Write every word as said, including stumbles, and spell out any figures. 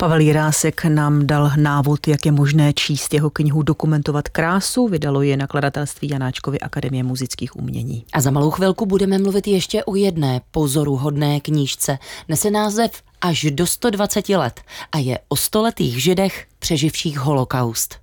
Pavel Jirásek nám dal návod, jak je možné číst jeho knihu Dokumentovat krásu. Vydalo je nakladatelství Janáčkovy akademie muzických umění. A za malou chvilku budeme mluvit ještě o jedné pozoruhodné knížce. Nese název Až do sto dvacet let a je o stoletých Židech přeživších holokaust.